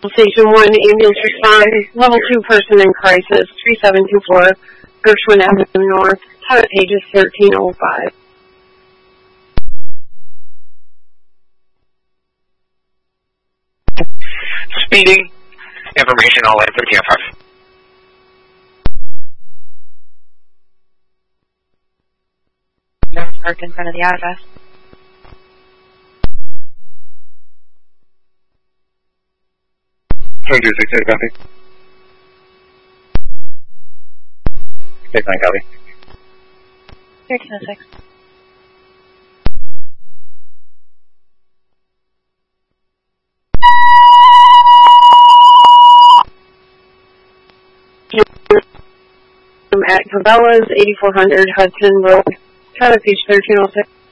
Station 1, ambulance respond, level 2 person in crisis, 3724, Gershwin Avenue North, pilot page is 1305. Speeding, information all in 1305. Parked in front of the address. Copy. Take 9, copy. 1306. At Cabela's, 8400 Hudson Road, pilot page 1306.